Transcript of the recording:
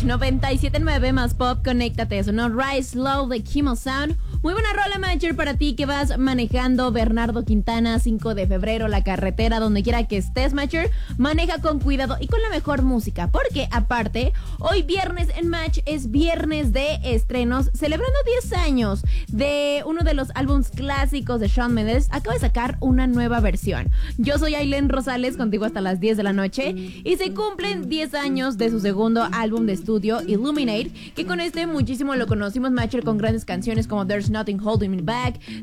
Match 97.9 más pop, conéctate. Sonó Rise Slow de Kimmel Sound. Muy buena rola, Matcher, para ti que vas manejando. Bernardo Quintana, 5 de febrero, la carretera, donde quiera que estés, Matcher. Maneja con cuidado y con la mejor música, porque aparte, hoy viernes en Match es viernes de estrenos, celebrando 10 años de uno de los álbumes clásicos de Shawn Mendes. Acaba de sacar una nueva versión. Yo soy Ailén Rosales, contigo hasta las 10 de la noche, y se cumplen 10 años de su segundo álbum de estudio, Illuminate, que con este muchísimo lo conocimos, Matcher, con grandes canciones como There's Nothing Holding Me Back,